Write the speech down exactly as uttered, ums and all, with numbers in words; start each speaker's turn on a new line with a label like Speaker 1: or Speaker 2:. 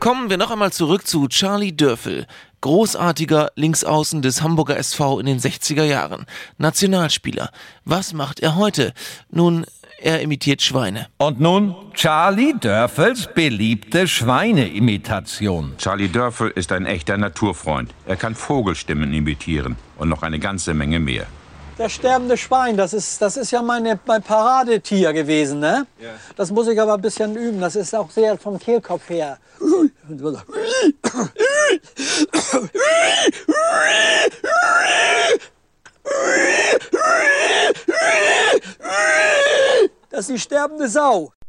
Speaker 1: Kommen wir noch einmal zurück zu Charlie Dörfel. Großartiger Linksaußen des Hamburger S V in den sechziger Jahren. Nationalspieler. Was macht er heute? Nun, er imitiert Schweine.
Speaker 2: Und nun Charlie Dörfels beliebte Schweineimitation.
Speaker 3: Charlie Dörfel ist ein echter Naturfreund. Er kann Vogelstimmen imitieren und noch eine ganze Menge mehr.
Speaker 4: Das sterbende Schwein, das ist, das ist ja meine, mein Paradetier gewesen, ne? Ja. Das muss ich aber ein bisschen üben. Das ist auch sehr vom Kehlkopf her. Das ist die sterbende Sau.